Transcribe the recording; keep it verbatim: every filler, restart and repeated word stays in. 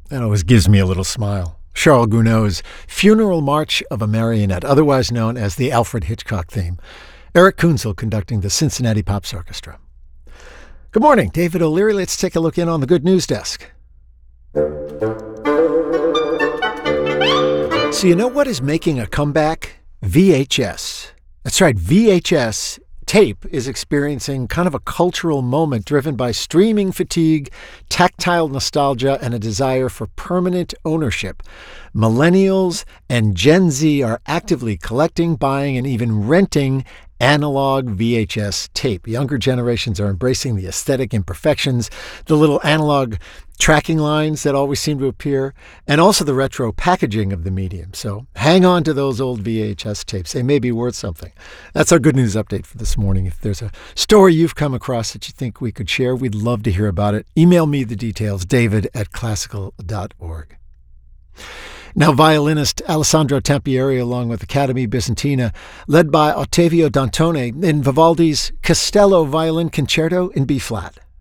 That always gives me a little smile. Charles Gounod's Funeral March of a Marionette, otherwise known as the Alfred Hitchcock theme. Eric Kunzel conducting the Cincinnati Pops Orchestra. Good morning, David O'Leary. Let's take a look in on the Good News Desk. So you know what is making a comeback? V H S. That's right, V H S tape is experiencing kind of a cultural moment driven by streaming fatigue, tactile nostalgia, and a desire for permanent ownership. Millennials and Gen Z are actively collecting, buying, and even renting analog V H S tape. Younger generations are embracing the aesthetic imperfections, the little analog tracking lines that always seem to appear, and also the retro packaging of the medium. So hang on to those old V H S tapes. They may be worth something. That's our good news update for this morning. If there's a story you've come across that you think we could share, we'd love to hear about it. Email me the details, david at classical dot org. Now, violinist Alessandro Tampieri, along with Academy Bizantina, led by Ottavio Dantone in Vivaldi's Castello Violin Concerto in B-flat.